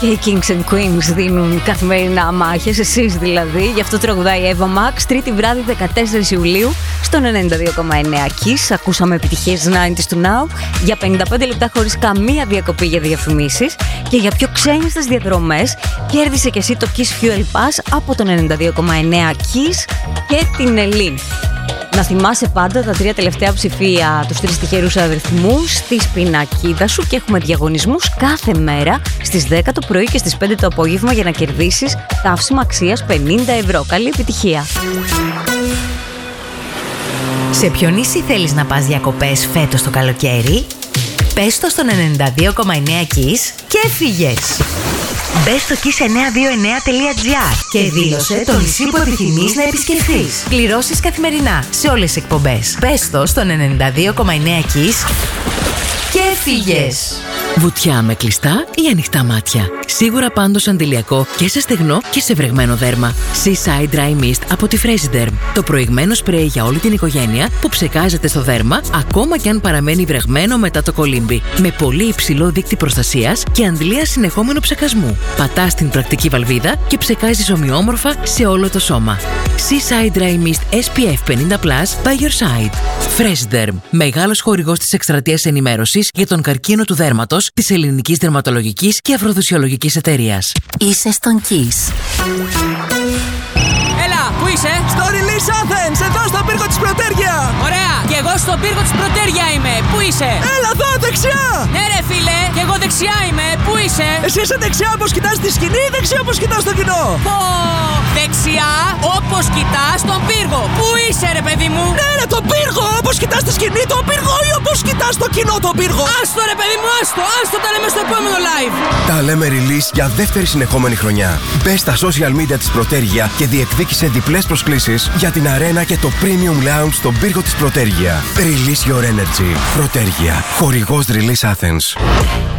Και οι Kings and Queens δίνουν καθημερινά μάχες, εσείς δηλαδή. Γι' αυτό τραγουδάει η Eva Max. Τρίτη βράδυ 14 Ιουλίου στον 92,9 Kiss. Ακούσαμε επιτυχίες 90's του Now για 55 λεπτά χωρίς καμία διακοπή για διαφημίσεις. Και για πιο ξένιστες διαδρομές κέρδισε και εσύ το Kiss Fuel Pass από τον 92,9 Kiss και την Ελλήν. Να θυμάσαι πάντα τα 3 τελευταία ψηφία, τους 3 τυχερούς αριθμούς στη πινακίδα σου και έχουμε διαγωνισμούς κάθε μέρα στις 10 το πρωί και στις 5 το απόγευμα για να κερδίσεις καύσιμα αξίας 50 ευρώ. Καλή επιτυχία! Σε ποιο νησί θέλεις να πας διακοπές φέτος το καλοκαίρι? Πες το στον 92,9 Kiss και έφυγες! Μπες στο kiss929.gr και δήλωσε το νησί που επιθυμείς να επισκεφθείς. Πληρώσεις καθημερινά σε όλες τις εκπομπές. Πες το στον 92,9 Kiss και έφυγες. Βουτιά με κλειστά ή ανοιχτά μάτια. Σίγουρα πάντως αντιλιακό και σε στεγνό και σε βρεγμένο δέρμα. Seaside Dry Mist από τη Fresiderm. Το προηγμένο σπρέι για όλη την οικογένεια που ψεκάζεται στο δέρμα ακόμα και αν παραμένει βρεγμένο μετά το κολύμπι. Με πολύ υψηλό δείκτη προστασίας και αντλία συνεχόμενου ψεκασμού. Πατάς την πρακτική βαλβίδα και ψεκάζεις ομοιόμορφα σε όλο το σώμα. Seaside Dry Mist SPF 50+ by your side. Fresiderm. Μεγάλος χορηγός της εκστρατείας ενημέρωσης για τον καρκίνο του δέρματος της Ελληνικής Δερματολογικής και Αφροδοσιολογικής Εταιρείας. Είσαι στον Kiss. Έλα, πού είσαι? Στο Release Athens, εδώ στον πύργο της Πρωτέργεια. Ωραία, και εγώ στον πύργο της Πρωτέργεια είμαι. Πού είσαι? Έλα εδώ, δεξιά. Ναι ρε φίλε, και εγώ δεξιά είμαι. Πού είσαι? Εσύ είσαι δεξιά όπως κοιτάς τη σκηνή ή δεξιά όπως κοιτάς το κοινό? Πω, δεξιά όπως κοιτάς τον πύργο. Πού είσαι ρε παιδί μου? Ναι ρε, τον πύργο, όπως κοιτάς τη σκηνή τον πύργο ή όπως κοιτάς το κοινό τον πύργο? Άστο ρε παιδί μου, άστο, τα λέμε στο επόμενο live. Τα λέμε Release για δεύτερη συνεχόμενη χρονιά. Μπες στα social media της Πρωτέργεια και διεκδίκησε διπλές προσκλήσεις για την αρένα και το Premium Lounge στον πύργο της Πρωτέργεια. Release your energy. Πρωτέργεια. Χορηγός Release Athens.